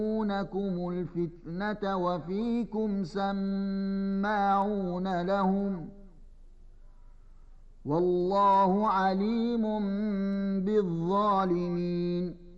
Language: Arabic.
يبغونكم الفتنة وفيكم سماعون لهم والله عليم بالظالمين